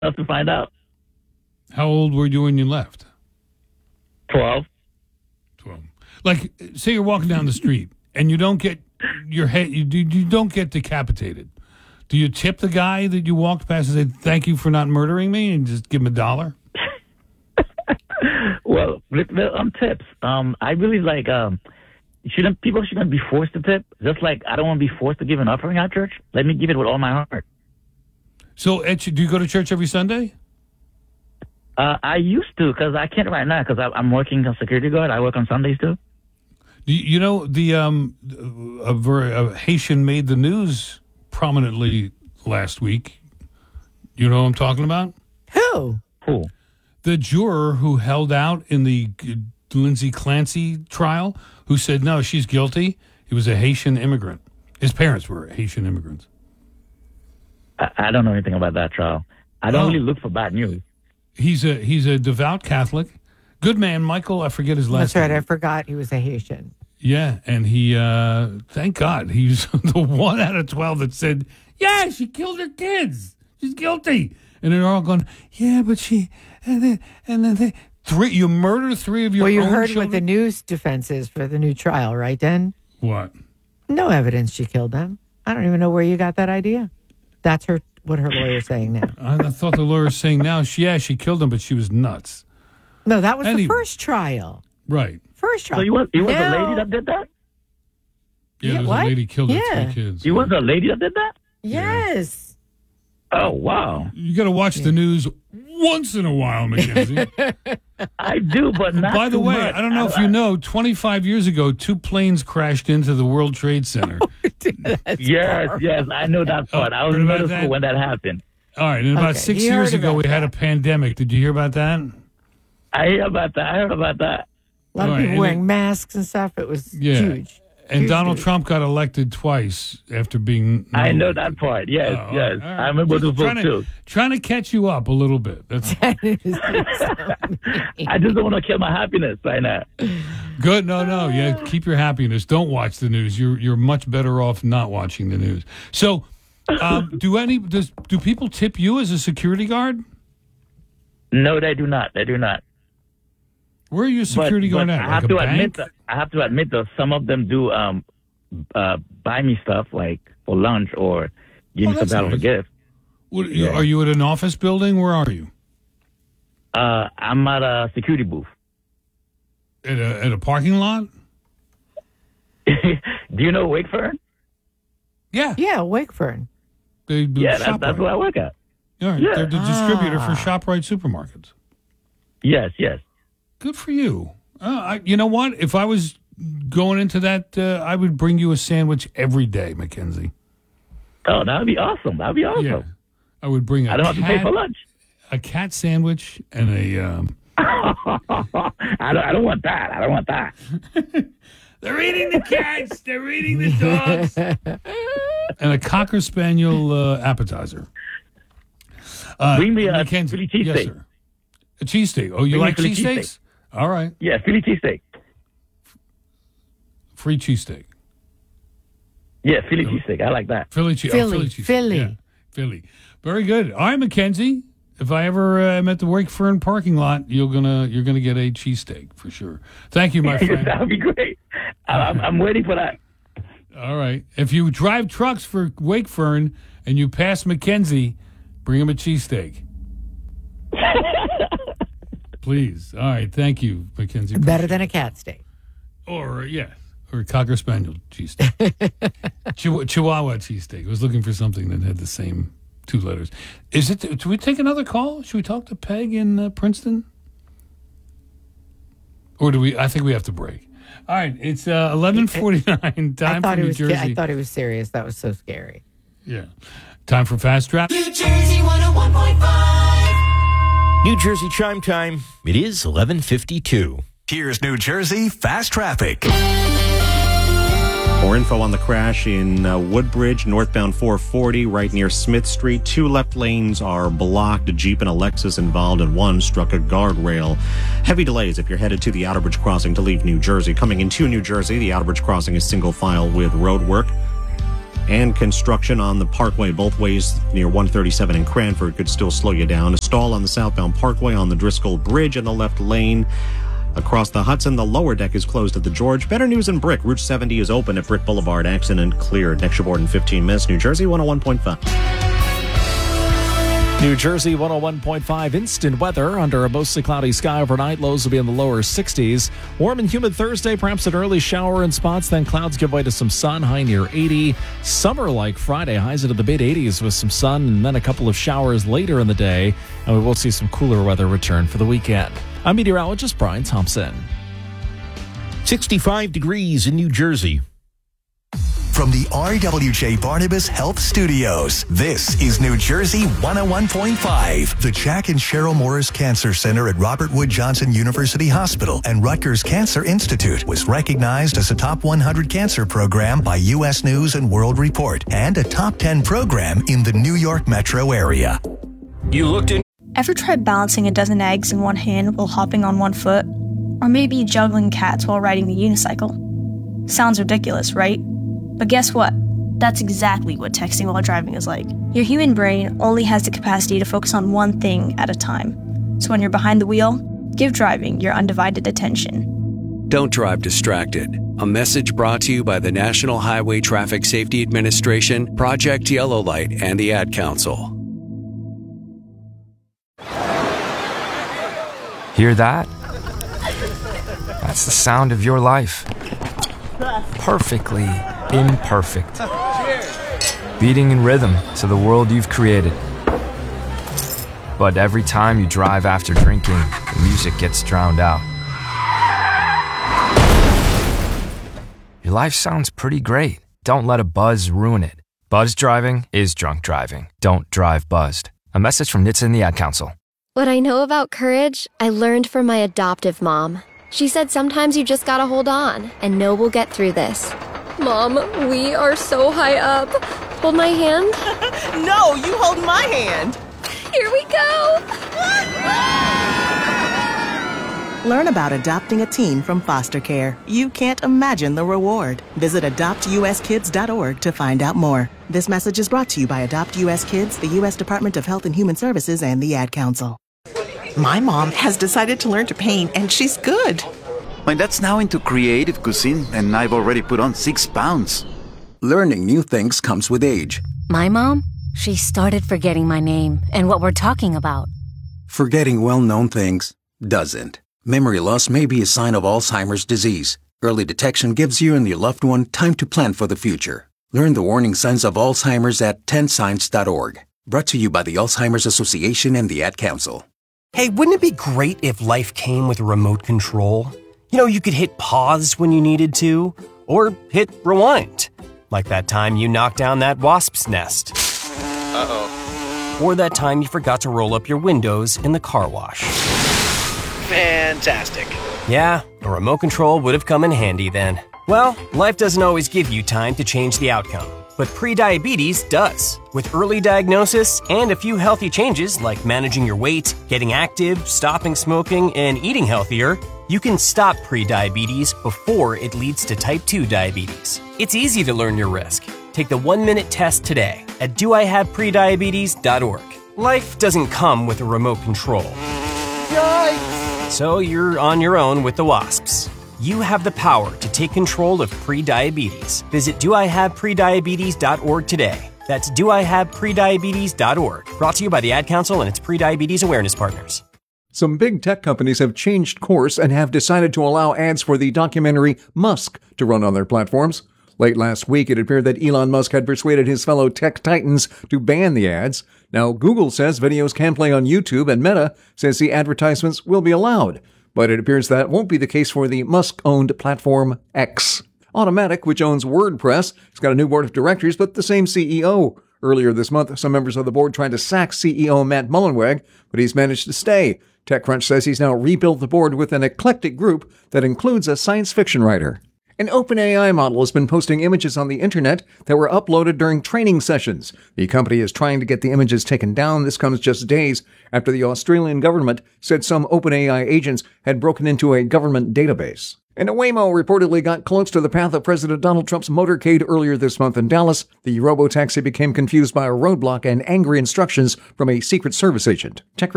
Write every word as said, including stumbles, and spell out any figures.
enough to find out. How old were you when you left? Twelve. Twelve. Like, say you're walking down the street and you don't get your head, you you don't get decapitated. Do you tip the guy that you walked past and say, "Thank you for not murdering me," and just give him a dollar? Well, with the um, tips, um, I really like um, shouldn't people shouldn't be forced to tip? Just like I don't want to be forced to give an offering at church. Let me give it with all my heart. So, Ed, do you go to church every Sunday? Uh, I used to, because I can't right now, because I'm working as security guard. I work on Sundays too. You, you know, the um, a, ver- a Haitian made the news prominently last week. You know what I'm talking about? Who? Who? The juror who held out in the Lindsay Clancy trial, who said, no, she's guilty. He was a Haitian immigrant. His parents were Haitian immigrants. I, I don't know anything about that trial. I don't Oh. really look for bad news. He's a he's a devout Catholic. Good man, Michael. I forget his last That's right. name. I forgot he was a Haitian. Yeah, and he, uh, thank God, he's the one out of twelve that said, yeah, she killed her kids. She's guilty. And they're all going, yeah, but she, and then, and then they, three, you murder three of your Well, you own heard children? what the news defense is for the new trial, right, Den? What? No evidence she killed them. I don't even know where you got that idea. That's her. What her lawyer's saying now. I, I thought the lawyer's saying now, she, yeah, she killed him, but she was nuts. No, that was Anyway. the first trial. Right. First trial. So you was, you was Now- a lady that did that? Yeah, Yeah, there was what? a lady killed her Yeah. three kids. You was a lady that did that? Yes. Oh, wow. You got to watch the news once in a while, Mackenzie. I do, but not By the too way, much. I don't know if you know, twenty-five years ago, two planes crashed into the World Trade Center. Yes, yes, I know that part. I was heard in about middle that? school when that happened. All right, and about Okay, six he years heard ago, about we had a that. pandemic. Did you hear about that? I hear about that. I heard about that. A lot All of right, people and wearing it- masks and stuff. It was Yeah. huge. And Huge Donald news. Trump got elected twice after being. I know nominated. that part. Yes, Oh, yes. all right. I remember the trying vote to, too. Trying to catch you up a little bit. That's I just don't want to kill my happiness right now. good. No, no. Yeah, keep your happiness. Don't watch the news. You're you're much better off not watching the news. So, um, do any does do people tip you as a security guard? No, they do not. They do not. Where are you a security but, guard but at? I Like have a to bank? admit that I have to admit that some of them do um uh buy me stuff like for lunch or give Oh, me some that's type of a nice. gift. What, Yeah. Are you at an office building? Where are you? Uh, I'm at a security booth. At a at a parking lot? Do you know Wakefern? Yeah. Yeah, Wakefern. They do Yeah, that's, ShopRite. that's where I work at. All right. Yeah. They're the distributor for Ah. ShopRite supermarkets. Yes, yes. Good for you. Uh, I, you know what? If I was going into that, uh, I would bring you a sandwich every day, Mackenzie. Oh, that would be awesome. That would be awesome. Yeah. I would bring a I don't have to pay cat, for lunch. a cat sandwich and a. Um, I don't. I don't want that. I don't want that. They're eating the cats. They're eating the dogs. And a Cocker Spaniel uh, appetizer. Uh, Bring me a Mackenzie, Philly yes, cheesesteak. sir. A cheesesteak. Oh, you Bring me like Philly cheesesteaks? All right. Yeah, Philly cheesesteak. Free cheesesteak. Yeah, Philly cheesesteak. I like that. Philly cheese. Philly, Oh, Philly cheesesteak. Philly. Yeah, Philly. Very good. All right, Mackenzie. If I ever uh, am at the Wakefern parking lot, you're gonna you're gonna get a cheesesteak for sure. Thank you, my friend. that would be great. I'm, I'm waiting for that. All right. If you drive trucks for Wakefern and you pass Mackenzie, bring him a cheesesteak. Please. All right. Thank you, Mackenzie. Better than a cat steak. Or, yeah, or a Cocker Spaniel cheesesteak. Chihu- Chihuahua cheesesteak. I was looking for something that had the same two letters. Is it? Do we take another call? Should we talk to Peg in uh, Princeton? Or do we? I think we have to break. All right. It's uh, eleven forty-nine. I Time thought for it New was. Jersey. I thought it was serious. That was so scary. Yeah. Time for Fast Trap. New Jersey one oh one point five. New Jersey chime time. It is eleven fifty-two. Here's New Jersey Fast Traffic. More info on the crash in uh, Woodbridge, northbound four forty, right near Smith Street. Two left lanes are blocked. A Jeep and a Lexus involved, and one struck a guardrail. Heavy delays if you're headed to the Outerbridge crossing to leave New Jersey. Coming into New Jersey, the Outerbridge crossing is single file with road work. And construction on the Parkway both ways near one thirty-seven in Cranford could still slow you down. A stall on the southbound Parkway on the Driscoll Bridge in the left lane. Across the Hudson, the lower deck is closed at the George. Better news in Brick. Route seventy is open at Brick Boulevard. Accident cleared. Next aboard in fifteen minutes. New Jersey one oh one point five. New Jersey one oh one point five instant weather under a mostly cloudy sky overnight. Lows will be in the lower sixties. Warm and humid Thursday, perhaps an early shower in spots. Then clouds give way to some sun, high near eighty. Summer-like Friday, highs into the mid-eighties with some sun and then a couple of showers later in the day. And we will see some cooler weather return for the weekend. I'm meteorologist Brian Thompson. sixty-five degrees in New Jersey. From the R W J Barnabas Health Studios, this is New Jersey one oh one point five. The Jack and Cheryl Morris Cancer Center at Robert Wood Johnson University Hospital and Rutgers Cancer Institute was recognized as a top one hundred cancer program by U S News and World Report and a top ten program in the New York metro area. You looked in. Ever tried balancing a dozen eggs in one hand while hopping on one foot? Or maybe juggling cats while riding the unicycle? Sounds ridiculous, right? But guess what? That's exactly what texting while driving is like. Your human brain only has the capacity to focus on one thing at a time. So when you're behind the wheel, give driving your undivided attention. Don't drive distracted. A message brought to you by the National Highway Traffic Safety Administration, Project Yellow Light, and the Ad Council. Hear that? That's the sound of your life. Perfectly imperfect. Beating in rhythm to the world you've created. But every time you drive after drinking, the music gets drowned out. Your life sounds pretty great. Don't let a buzz ruin it. Buzz driving is drunk driving. Don't drive buzzed. A message from N H T S A and the Ad Council. What I know about courage, I learned from my adoptive mom. She said sometimes you just gotta hold on and know we'll get through this. Mom, we are so high up. Hold my hand. No, you hold my hand. Here we go. Learn about adopting a teen from foster care. You can't imagine the reward. Visit adopt u s kids dot org to find out more. This message is brought to you by Adopt U S Kids, the U S Department of Health and Human Services, and the Ad Council. My mom has decided to learn to paint, and she's good. My dad's now into creative cuisine, and I've already put on six pounds. Learning new things comes with age. My mom? She started forgetting my name and what we're talking about. Forgetting well-known things doesn't. Memory loss may be a sign of Alzheimer's disease. Early detection gives you and your loved one time to plan for the future. Learn the warning signs of Alzheimer's at ten signs dot org. Brought to you by the Alzheimer's Association and the Ad Council. Hey, wouldn't it be great if life came with a remote control? You know, you could hit pause when you needed to, or hit rewind. Like that time you knocked down that wasp's nest. Uh-oh. Or that time you forgot to roll up your windows in the car wash. Fantastic. Yeah, a remote control would have come in handy then. Well, life doesn't always give you time to change the outcome, but prediabetes does. With early diagnosis and a few healthy changes like managing your weight, getting active, stopping smoking, and eating healthier, you can stop prediabetes before it leads to type two diabetes. It's easy to learn your risk. Take the one-minute test today at do I have prediabetes dot org. Life doesn't come with a remote control. Yikes! So you're on your own with the wasps. You have the power to take control of prediabetes. Visit do I have prediabetes dot org today. That's do I have prediabetes dot org. Brought to you by the Ad Council and its prediabetes awareness partners. Some big tech companies have changed course and have decided to allow ads for the documentary Musk to run on their platforms. Late last week, it appeared that Elon Musk had persuaded his fellow tech titans to ban the ads. Now, Google says videos can play on YouTube, and Meta says the advertisements will be allowed. But it appears that won't be the case for the Musk-owned platform X. Automatic, which owns WordPress, has got a new board of directors, but the same C E O. Earlier this month, some members of the board tried to sack C E O Matt Mullenweg, but he's managed to stay. TechCrunch says he's now rebuilt the board with an eclectic group that includes a science fiction writer. An OpenAI model has been posting images on the internet that were uploaded during training sessions. The company is trying to get the images taken down. This comes just days after the Australian government said some OpenAI agents had broken into a government database. And a Waymo reportedly got close to the path of President Donald Trump's motorcade earlier this month in Dallas. The robotaxi became confused by a roadblock and angry instructions from a Secret Service agent. Tech